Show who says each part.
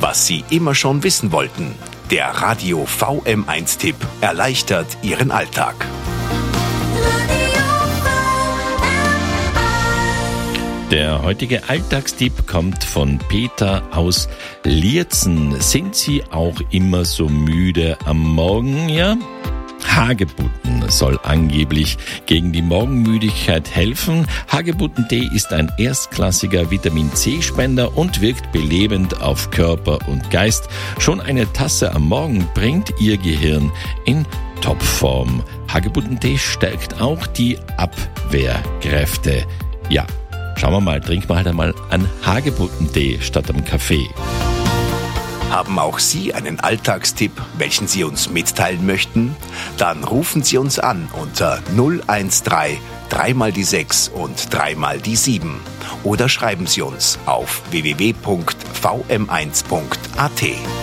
Speaker 1: was Sie immer schon wissen wollten. Der Radio VM1-Tipp erleichtert Ihren Alltag.
Speaker 2: Der heutige Alltagstipp kommt von Peter aus Lierzen. Sind Sie auch immer so müde am Morgen, ja? Hagebutten soll angeblich gegen die Morgenmüdigkeit helfen. Hagebuttentee ist ein erstklassiger Vitamin-C-Spender und wirkt belebend auf Körper und Geist. Schon eine Tasse am Morgen bringt Ihr Gehirn in Topform. Hagebuttentee stärkt auch die Abwehrkräfte. Ja, schauen wir mal, trinken wir halt einmal einen Hagebuttentee statt am Kaffee.
Speaker 1: Haben auch Sie einen Alltagstipp, welchen Sie uns mitteilen möchten? Dann rufen Sie uns an unter 013 3 mal die 6 und 3 mal die 7 oder schreiben Sie uns auf www.vm1.at.